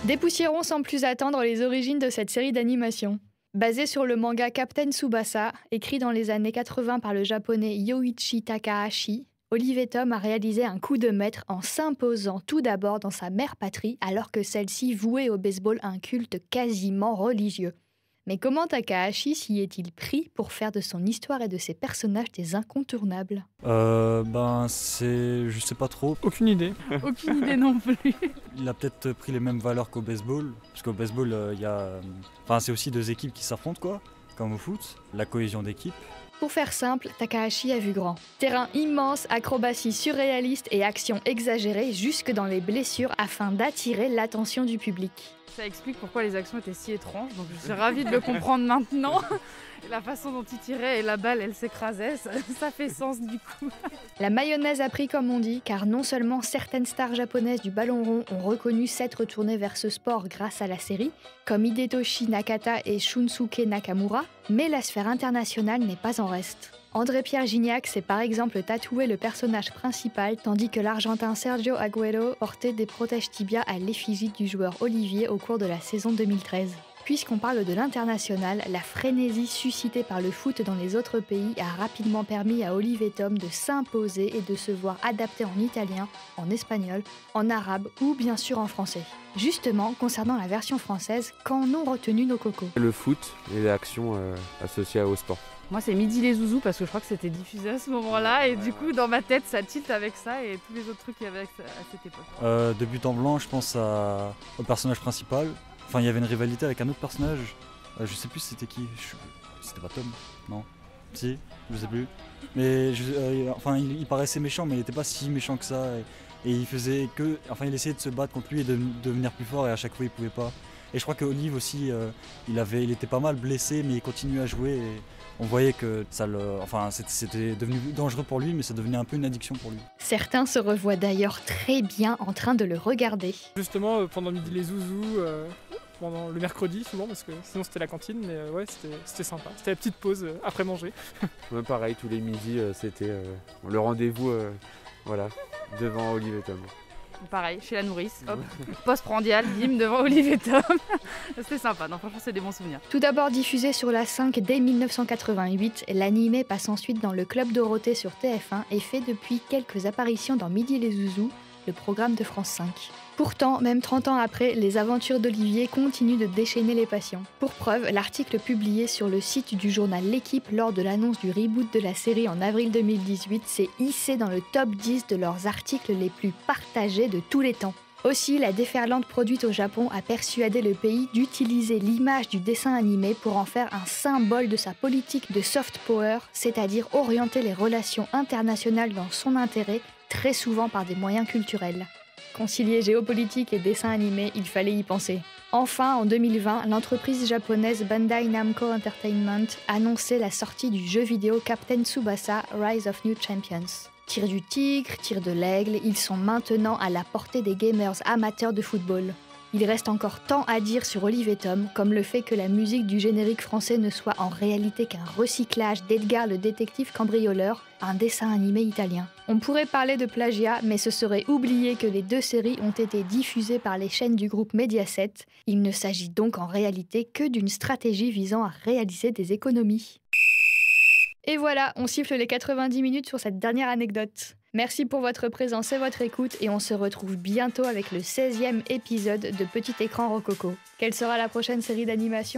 Dépoussiérons sans plus attendre les origines de cette série d'animation. Basée sur le manga Captain Tsubasa, écrit dans les années 80 par le japonais Yoichi Takahashi, Olive et Tom a réalisé un coup de maître en s'imposant tout d'abord dans sa mère patrie alors que celle-ci vouait au baseball un culte quasiment religieux. Mais comment Takahashi s'y est-il pris pour faire de son histoire et de ses personnages des incontournables ? Je sais pas trop. Aucune idée. Aucune idée non plus. Il a peut-être pris les mêmes valeurs qu'au baseball, parce qu'au baseball, c'est aussi deux équipes qui s'affrontent, quoi, comme au foot, la cohésion d'équipe. Pour faire simple, Takahashi a vu grand. Terrain immense, acrobatie surréaliste et action exagérée jusque dans les blessures afin d'attirer l'attention du public. Ça explique pourquoi les actions étaient si étranges, donc je suis ravie de le comprendre maintenant. La façon dont il tirait et la balle, elle s'écrasait, ça fait sens du coup. La mayonnaise a pris comme on dit, car non seulement certaines stars japonaises du ballon rond ont reconnu s'être tournées vers ce sport grâce à la série, comme Hidetoshi Nakata et Shunsuke Nakamura, mais la sphère internationale n'est pas en reste. André-Pierre Gignac s'est par exemple tatoué le personnage principal, tandis que l'Argentin Sergio Agüero portait des protèges tibias à l'effigie du joueur Olivier au cours de la saison 2013. Puisqu'on parle de l'international, la frénésie suscitée par le foot dans les autres pays a rapidement permis à Olive et Tom de s'imposer et de se voir adapté en italien, en espagnol, en arabe ou bien sûr en français. Justement, concernant la version française, qu'en ont retenu nos cocos ? Le foot et l'action associée au sport. Moi c'est Midi les Zouzous parce que je crois que c'était diffusé à ce moment-là et du coup dans ma tête ça tilte avec ça et tous les autres trucs qu'il y avait à cette époque. De but en blanc, je pense au personnage principal. Enfin, il y avait une rivalité avec un autre personnage. Je sais plus c'était qui. C'était pas Tom, non ? Si, je sais plus. Mais il paraissait méchant, mais il était pas si méchant que ça. Et il faisait il essayait de se battre contre lui et de devenir plus fort et à chaque fois il pouvait pas. Et je crois que Olive aussi, il était pas mal blessé, mais il continuait à jouer. Et on voyait que c'était devenu dangereux pour lui, mais ça devenait un peu une addiction pour lui. Certains se revoient d'ailleurs très bien en train de le regarder. Justement, pendant Midi les Zouzous, pendant le mercredi souvent, parce que sinon c'était la cantine, mais ouais, c'était sympa. C'était la petite pause après manger. Ouais, pareil, tous les midis, c'était le rendez-vous devant Olive et Tom. Pareil, chez la nourrice, hop, post-prandial, bim, devant Olive et Tom. C'était sympa, non franchement c'est des bons souvenirs. Tout d'abord diffusé sur la 5 dès 1988, l'animé passe ensuite dans le Club Dorothée sur TF1 et fait depuis quelques apparitions dans Midi les Zouzous, le programme de France 5. Pourtant, même 30 ans après, les aventures d'Olivier continuent de déchaîner les passions. Pour preuve, l'article publié sur le site du journal L'Équipe lors de l'annonce du reboot de la série en avril 2018 s'est hissé dans le top 10 de leurs articles les plus partagés de tous les temps. Aussi, la déferlante produite au Japon a persuadé le pays d'utiliser l'image du dessin animé pour en faire un symbole de sa politique de soft power, c'est-à-dire orienter les relations internationales dans son intérêt, très souvent par des moyens culturels. Concilier géopolitique et dessin animé, il fallait y penser. Enfin, en 2020, l'entreprise japonaise Bandai Namco Entertainment annonçait la sortie du jeu vidéo Captain Tsubasa Rise of New Champions. Tir du tigre, tir de l'aigle, ils sont maintenant à la portée des gamers amateurs de football. Il reste encore tant à dire sur Olive et Tom, comme le fait que la musique du générique français ne soit en réalité qu'un recyclage d'Edgar le détective cambrioleur, un dessin animé italien. On pourrait parler de plagiat, mais ce serait oublier que les deux séries ont été diffusées par les chaînes du groupe Mediaset. Il ne s'agit donc en réalité que d'une stratégie visant à réaliser des économies. Et voilà, on siffle les 90 minutes sur cette dernière anecdote. Merci pour votre présence et votre écoute et on se retrouve bientôt avec le 16e épisode de Petit Écran Rococo. Quelle sera la prochaine série d'animation ?